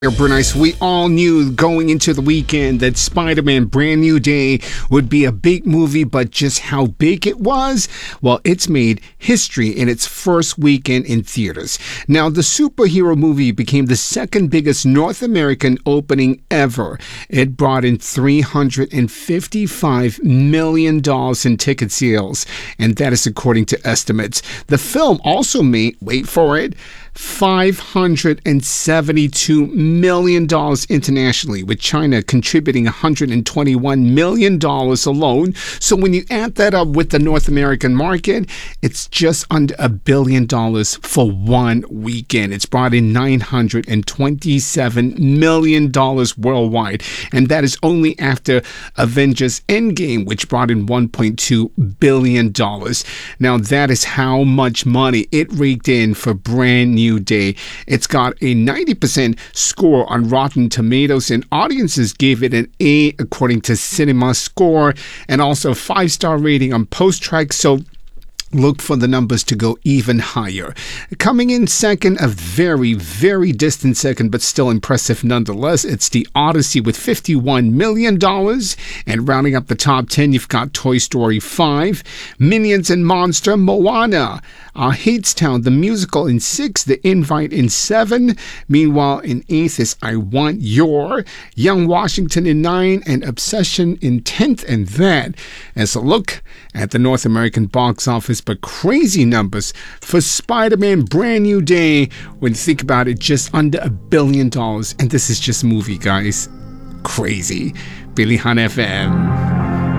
Bernice, we all knew going into the weekend that Spider-Man Brand New Day would be a big movie, but just how big it was? Well, it's made history in its first weekend in theaters. Now, the superhero movie became the second biggest North American opening ever. It brought in $355 million in ticket sales, and that is according to estimates. The film also made, wait for it, $572 million internationally, with China contributing $121 million alone. So when you add that up with the North American market, it's just under $1 billion for one weekend. It's brought in $927 million worldwide, and that is only after Avengers Endgame, which brought in $1.2 billion. Now, that is how much money it raked in for Brand New Day. It's got a 90% score on Rotten Tomatoes, and audiences gave it an A according to Cinema Score, and also a 5-star rating on PostTrack. So look for the numbers to go even higher. Coming in second, a very, very distant second, but still impressive nonetheless, it's The Odyssey with $51 million. And rounding up the top 10, you've got Toy Story 5, Minions and Monster, Moana, Hadestown, the musical in 6, The Invite in 7. Meanwhile, in 8th is I Want Your, Young Washington in 9, and Obsession in 10th. And that as a look at the North American box office, but crazy numbers for Spider-Man Brand New Day. When you think about it, just under $1 billion. And this is just a movie, guys. Crazy. Billy Hunt FM.